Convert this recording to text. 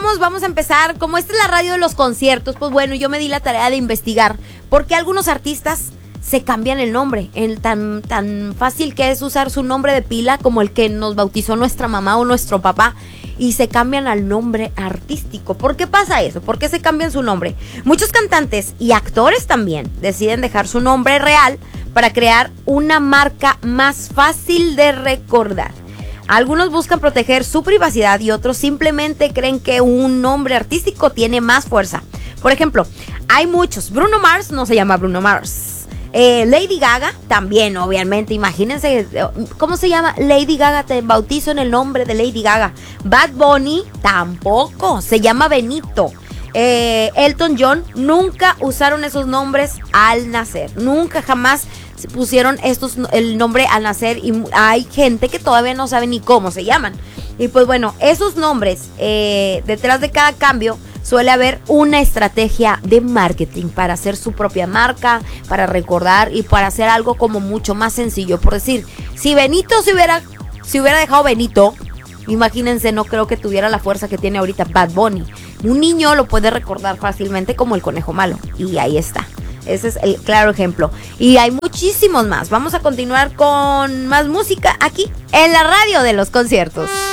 vamos a empezar. Como esta es la radio de los conciertos, pues bueno, yo me di la tarea de investigar por qué algunos artistas se cambian el nombre. Tan fácil que es usar su nombre de pila como el que nos bautizó nuestra mamá o nuestro papá, y se cambian al nombre artístico. ¿Por qué pasa eso? ¿Por qué se cambian su nombre? Muchos cantantes y actores también deciden dejar su nombre real para crear una marca más fácil de recordar. Algunos buscan proteger su privacidad y otros simplemente creen que un nombre artístico tiene más fuerza. Por ejemplo, hay muchos. Bruno Mars no se llama Bruno Mars. Lady Gaga también, obviamente. Imagínense, ¿cómo se llama? Lady Gaga, te bautizo en el nombre de Lady Gaga. Bad Bunny tampoco, se llama Benito. Elton John, nunca usaron esos nombres al nacer. Nunca jamás pusieron el nombre al nacer, y hay gente que todavía no sabe ni cómo se llaman. Y pues bueno, esos nombres, detrás de cada cambio suele haber una estrategia de marketing para hacer su propia marca, para recordar y para hacer algo como mucho más sencillo. Por decir, si Benito se hubiera dejado Benito, imagínense, no creo que tuviera la fuerza que tiene ahorita Bad Bunny. Un niño lo puede recordar fácilmente como el conejo malo, y ahí está. Ese es el claro ejemplo. Y hay muchísimos más. Vamos a continuar con más música aquí en la radio de los conciertos.